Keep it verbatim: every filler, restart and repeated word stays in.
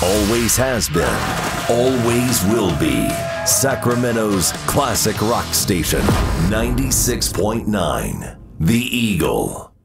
Always has been, always will be. Sacramento's classic rock station, ninety-six point nine, The Eagle.